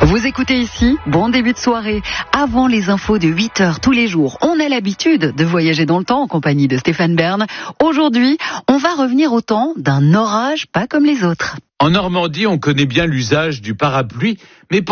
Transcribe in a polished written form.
Vous écoutez ici, bon début de soirée. Avant les infos de 8h tous les jours, on a l'habitude de voyager dans le temps en compagnie de Stéphane Bern. Aujourd'hui, on va revenir au temps d'un orage pas comme les autres. En Normandie, on connaît bien l'usage du parapluie, mais